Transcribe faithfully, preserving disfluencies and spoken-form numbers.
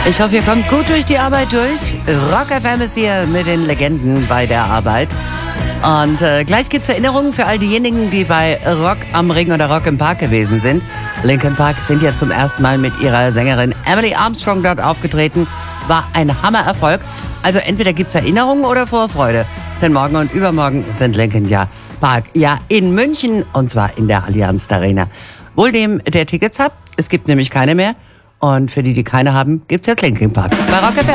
Ich hoffe, ihr kommt gut durch die Arbeit durch. Rock F M ist hier mit den Legenden bei der Arbeit. Und äh, gleich gibt's Erinnerungen für all diejenigen, die bei Rock am Ring oder Rock im Park gewesen sind. Linkin Park sind ja zum ersten Mal mit ihrer Sängerin Emily Armstrong dort aufgetreten. War ein Hammererfolg. Also entweder gibt's Erinnerungen oder Vorfreude. Denn morgen und übermorgen sind Linkin ja Park ja in München, und zwar in der Allianz Arena. Wohl dem, der Tickets habt, es gibt nämlich keine mehr. Und für die, die keine haben, gibt's jetzt Linkin Park bei Rock F M.